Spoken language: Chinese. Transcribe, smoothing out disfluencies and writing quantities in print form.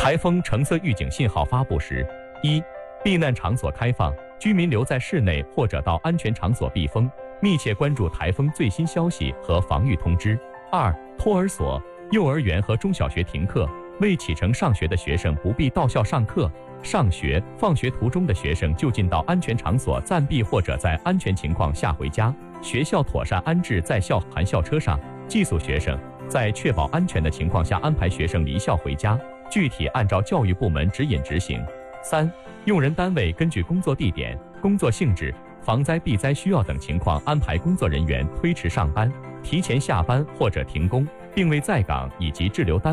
台风橙色预警信号发布时：1、避难场所开放，居民留在室内或者到安全场所避风，密切关注台风最新消息和防御通知。2、托儿所、幼儿园和中小学停课，未启程上学的学生不必到校上课。上学、放学途中的学生就近到安全场所暂避，或者在安全情况下回家。学校妥善安置在校含校车上，寄宿学生，在确保安全的情况下安排学生离校回家，具体按照教育部门指引执行。3、用人单位根据工作地点、工作性质、防灾避灾需要等情况安排工作人员推迟上班、提前下班或者停工，并为在岗以及滞留单